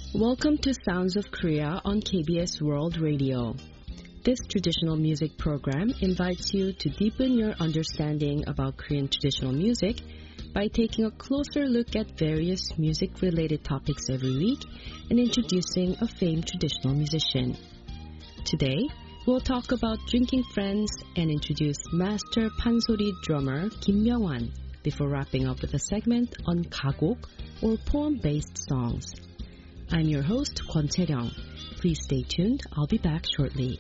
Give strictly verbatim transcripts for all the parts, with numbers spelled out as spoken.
Welcome to Sounds of Korea on K B S World Radio. This traditional music program invites you to deepen your understanding about Korean traditional music by taking a closer look at various music-related topics every week and introducing a famed traditional musician. Today, we'll talk about drinking friends and introduce master pansori drummer Kim Myung-wan before wrapping up with a segment on 가곡 or poem-based songs. I'm your host, Kwon Chae-ryung. Please stay tuned. I'll be back shortly.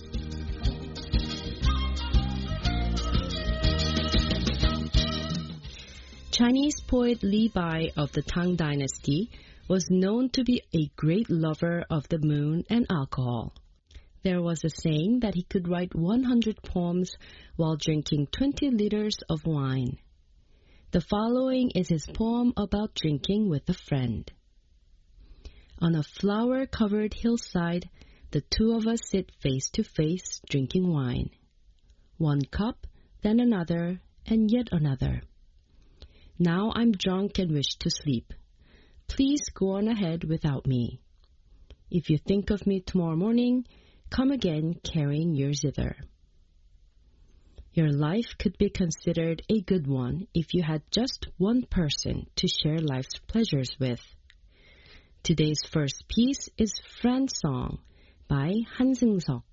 Chinese poet Li Bai of the Tang Dynasty was known to be a great lover of the moon and alcohol. There was a saying that he could write one hundred poems while drinking twenty liters of wine. The following is his poem about drinking with a friend. On a flower-covered hillside, the two of us sit face to face drinking wine. One cup, then another, and yet another. Now I'm drunk and wish to sleep. Please go on ahead without me. If you think of me tomorrow morning, come again carrying your zither. Your life could be considered a good one if you had just one person to share life's pleasures with. Today's first piece is Friend Song by Han Seung-seok.